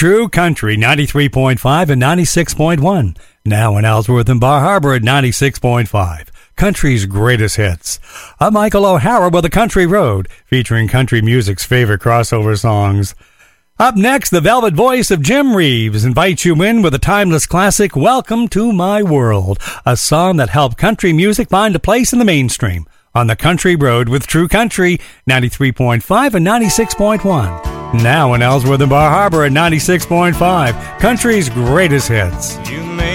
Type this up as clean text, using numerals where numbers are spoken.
True Country 93.5 and 96.1. Now in Ellsworth and Bar Harbor at 96.5. Country's greatest hits. I'm Michael O'Hara with a Country Road, featuring country music's favorite crossover songs. Up next, the velvet voice of Jim Reeves invites you in with a timeless classic, Welcome to My World, a song that helped country music find a place in the mainstream. On the Country Road with True Country 93.5 and 96.1. Now in Ellsworth and Bar Harbor at 96.5. Country's greatest hits. You